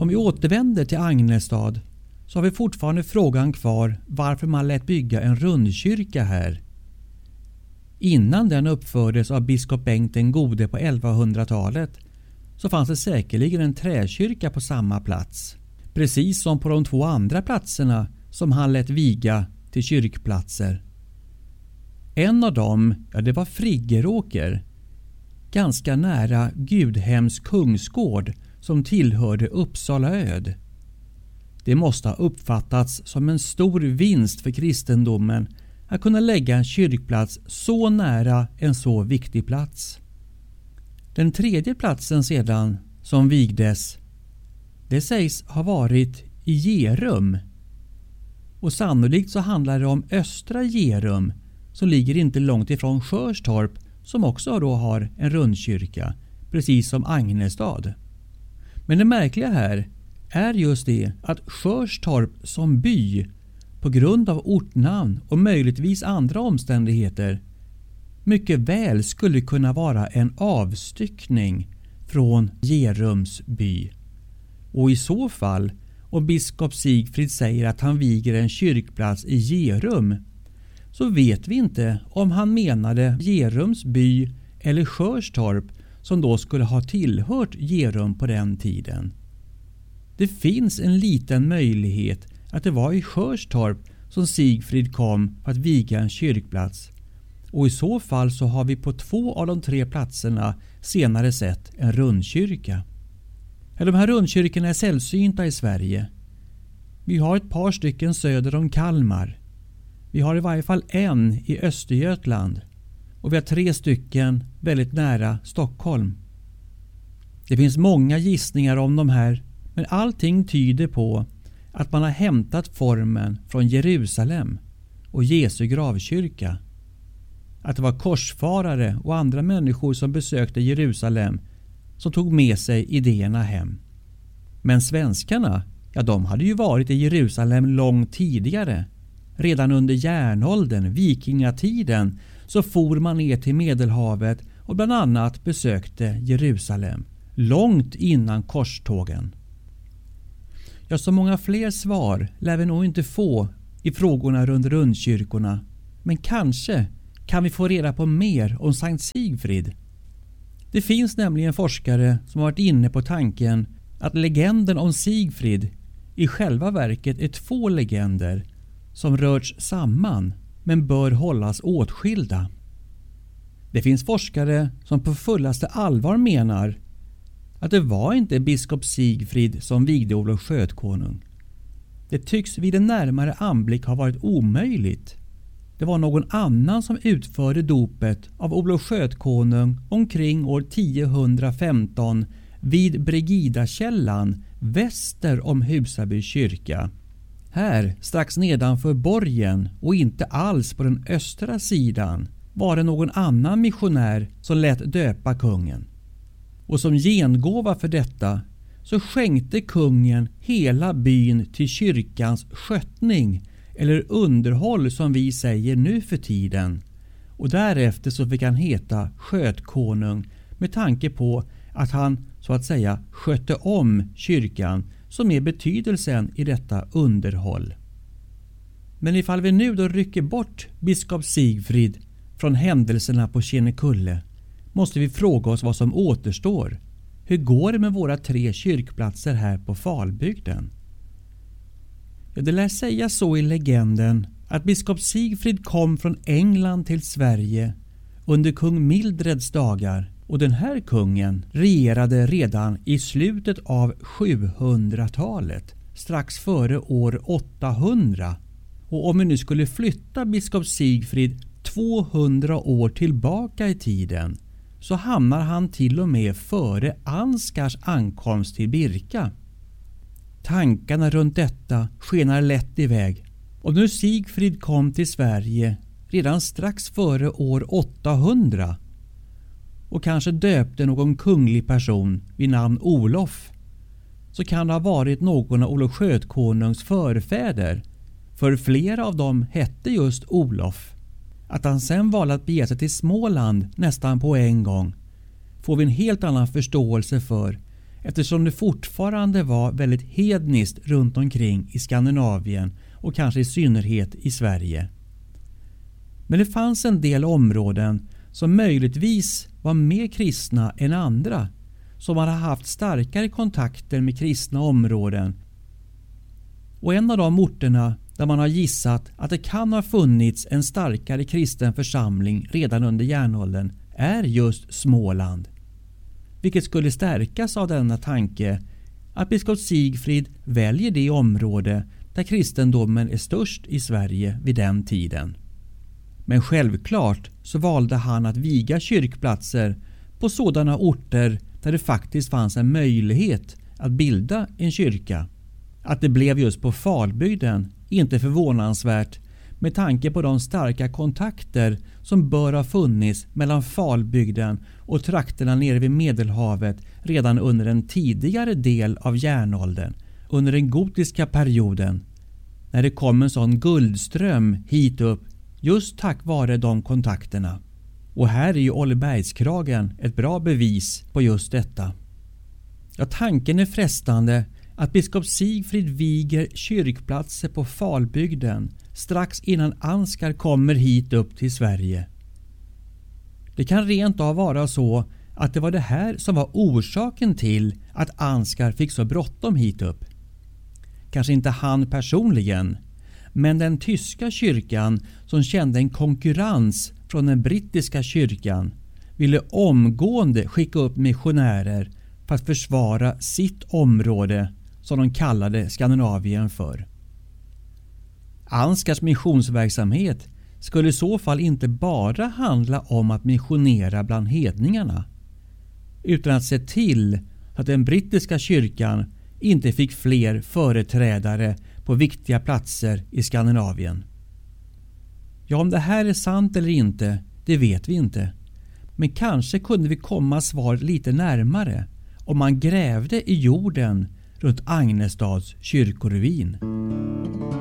Om vi återvänder till Agnestad så har vi fortfarande frågan kvar varför man lät bygga en rundkyrka här. Innan den uppfördes av biskop Bengt den gode på 1100-talet så fanns det säkerligen en träkyrka på samma plats. Precis som på de 2 andra platserna som han lät viga till kyrkplatser. En av dem, det var Friggeråker, ganska nära Gudhems kungsgård som tillhörde Uppsala öd. Det måste ha uppfattats som en stor vinst för kristendomen att kunna lägga en kyrkplats så nära en så viktig plats. Den tredje platsen sedan som vigdes, det sägs ha varit i Gerum. Och sannolikt så handlar det om östra Gerum som ligger inte långt ifrån Sjörstorp som också då har en rundkyrka, precis som Agnestad. Men det märkliga här är just det att Sjörstorp som by på grund av ortnamn och möjligtvis andra omständigheter mycket väl skulle kunna vara en avstyckning från Gerums by. Och i så fall, om biskop Sigfrid säger att han viger en kyrkplats i Gerum, så vet vi inte om han menade Gerums by eller Sjörstorp som då skulle ha tillhört Gerum på den tiden. Det finns en liten möjlighet att det var i Sjörstorp som Sigfrid kom för att viga en kyrkplats. Och i så fall så har vi på 2 av de 3 platserna senare sett en rundkyrka. De här rundkyrkorna är sällsynta i Sverige. Vi har ett par stycken söder om Kalmar. Vi har i varje fall en i Östergötland. Och vi har 3 stycken väldigt nära Stockholm. Det finns många gissningar om de här, men allting tyder på att man har hämtat formen från Jerusalem och Jesu gravkyrka. Att det var korsfarare och andra människor som besökte Jerusalem som tog med sig idéerna hem. Men svenskarna, de hade ju varit i Jerusalem långt tidigare. Redan under järnåldern, vikingatiden, så for man ner till Medelhavet och bland annat besökte Jerusalem. Långt innan korstågen. Så många fler svar lär vi nog inte få i frågorna runt rundkyrkorna. Men kanske kan vi få reda på mer om Sankt Sigfrid. Det finns nämligen forskare som har varit inne på tanken att legenden om Sigfrid i själva verket är 2 legender som rörts samman men bör hållas åtskilda. Det finns forskare som på fullaste allvar menar att det var inte biskop Sigfrid som vigde Olof Skötkonung. Det tycks vid en närmare anblick ha varit omöjligt. Det var någon annan som utförde dopet av Olof Skötkonung omkring år 1015 vid Bregidakällan väster om Husaby kyrka. Här, strax nedanför borgen och inte alls på den östra sidan, var det någon annan missionär som lät döpa kungen. Och som gengåva för detta så skänkte kungen hela byn till kyrkans skötning eller underhåll som vi säger nu för tiden. Och därefter så fick han heta Skötkonung med tanke på att han så att säga skötte om kyrkan som är betydelsen i detta underhåll. Men ifall vi nu då rycker bort biskop Sigfrid från händelserna på Kinnekulle måste vi fråga oss vad som återstår. Hur går det med våra 3 kyrkplatser här på Falbygden? Det lär säga så i legenden att biskop Sigfrid kom från England till Sverige under kung Mildreds dagar och den här kungen regerade redan i slutet av 700-talet, strax före år 800. Och om vi nu skulle flytta biskop Sigfrid 200 år tillbaka i tiden så hamnar han till och med före Ansgars ankomst till Birka. Tankarna runt detta skenar lätt iväg och nu Sigfrid kom till Sverige redan strax före år 800 och kanske döpte någon kunglig person vid namn Olof, så kan det ha varit någon av Olof Skötkonungs förfäder, för flera av dem hette just Olof. Att han sen valde att bege sig till Småland nästan på en gång får vi en helt annan förståelse för eftersom det fortfarande var väldigt hedniskt runt omkring i Skandinavien och kanske i synnerhet i Sverige. Men det fanns en del områden som möjligtvis var mer kristna än andra, som hade haft starkare kontakter med kristna områden. Och en av de orterna där man har gissat att det kan ha funnits en starkare kristen församling redan under järnåldern är just Småland. Vilket skulle stärkas av denna tanke att biskop Sigfrid väljer det område där kristendomen är störst i Sverige vid den tiden. Men självklart så valde han att viga kyrkplatser på sådana orter där det faktiskt fanns en möjlighet att bilda en kyrka. Att det blev just på Falbygden är inte förvånansvärt med tanke på de starka kontakter som bör ha funnits mellan Falbygden och trakterna nere vid Medelhavet redan under en tidigare del av järnåldern, under den gotiska perioden, när det kom en sån guldström hit upp just tack vare de kontakterna. Och här är ju Ollebergskragen ett bra bevis på just detta. Ja, tanken är frestande att biskop Sigfrid viger kyrkplatser på Falbygden strax innan Ansgar kommer hit upp till Sverige. Det kan rent av vara så att det var det här som var orsaken till att Ansgar fick så bråttom hit upp. Kanske inte han personligen, men den tyska kyrkan som kände en konkurrens från den brittiska kyrkan ville omgående skicka upp missionärer för att försvara sitt område som de kallade Skandinavien för. Ansgars missionsverksamhet skulle i så fall inte bara handla om att missionera bland hedningarna, utan att se till att den brittiska kyrkan inte fick fler företrädare på viktiga platser i Skandinavien. Ja, om det här är sant eller inte, det vet vi inte. Men kanske kunde vi komma svar lite närmare om man grävde i jorden runt Agnestads kyrkoruin.